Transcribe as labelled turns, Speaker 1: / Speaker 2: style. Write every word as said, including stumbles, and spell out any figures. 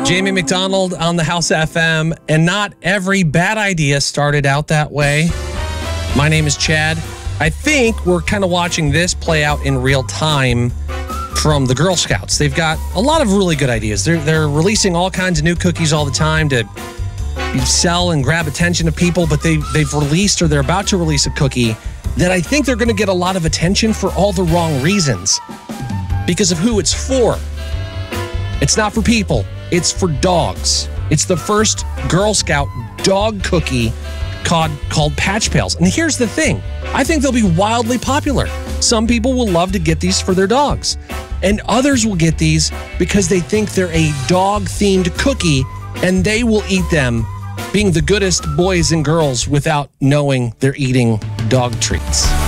Speaker 1: Jamie McDonald on the House F M, and not every bad idea started out that way. My name is Chad. I think we're kind of watching this play out in real time from the Girl Scouts. They've got a lot of really good ideas. They're they're releasing all kinds of new cookies all the time to sell and grab attention of people, but they, they've released or they're about to release a cookie that I think they're going to get a lot of attention for all the wrong reasons because of who it's for. It's not for people. It's for dogs. It's the first Girl Scout dog cookie called, called Patch Pals. And here's the thing. I think they'll be wildly popular. Some people will love to get these for their dogs. And others will get these because they think they're a dog-themed cookie and they will eat them, being the goodest boys and girls without knowing they're eating dog treats.